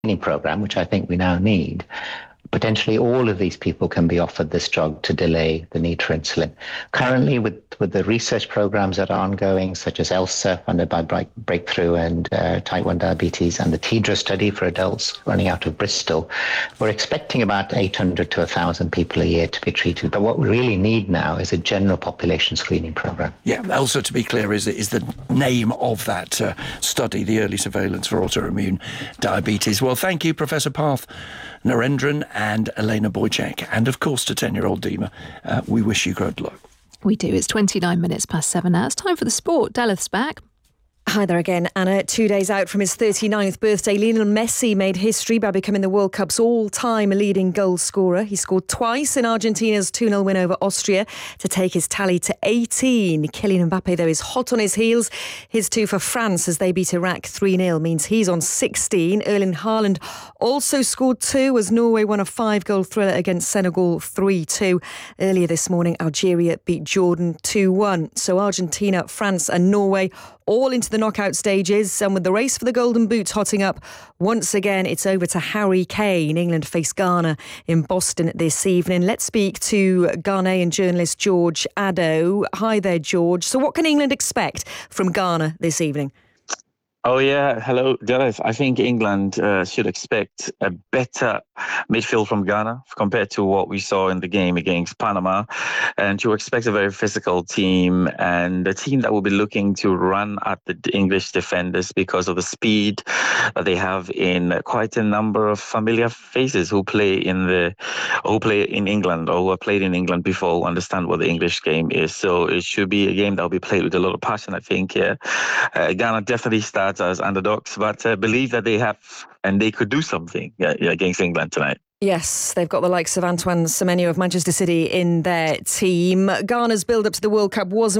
program, which I think we now need, potentially all of these people can be offered this drug to delay the need for insulin. Currently, with the research programs that are ongoing, such as ELSA, funded by Breakthrough and Type 1 Diabetes, and the TEDRA study for adults running out of Bristol, we're expecting about 800 to 1,000 people a year to be treated. But what we really need now is a general population screening program. Yeah, ELSA, to be clear, is the name of that study, the early surveillance for autoimmune diabetes. Well, thank you, Professor Parth Narendran and Elena Boychek. And, of course, to 10-year-old Dima, we wish you good luck. We do. It's 29 minutes past 7 now. It's time for the sport. Delith's back. Hi there again, Anna. 2 days out from his 39th birthday, Lionel Messi made history by becoming the World Cup's all-time leading goal scorer. He scored twice in Argentina's 2-0 win over Austria to take his tally to 18. Kylian Mbappe, though, is hot on his heels. His two for France as they beat Iraq 3-0 means he's on 16. Erling Haaland also scored two as Norway won a 5-goal thriller against Senegal 3-2. Earlier this morning, Algeria beat Jordan 2-1. So Argentina, France and Norway all into the knockout stages, and with the race for the Golden Boots hotting up once again, it's over to Harry Kane. England face Ghana in Boston this evening. Let's speak to Ghanaian journalist George Addo. Hi there, George. So what can England expect from Ghana this evening? Oh, yeah. Hello, Gareth. I think England should expect a better midfield from Ghana compared to what we saw in the game against Panama. And to expect a very physical team and a team that will be looking to run at the English defenders because of the speed that they have in quite a number of familiar faces who play in England or who have played in England before, who understand what the English game is. So it should be a game that will be played with a lot of passion, I think. Ghana definitely starts as underdogs, but believe that they have and they could do something against England tonight. Yes, they've got the likes of Antoine Semenyo of Manchester City in their team. Ghana's build-up to the World Cup wasn't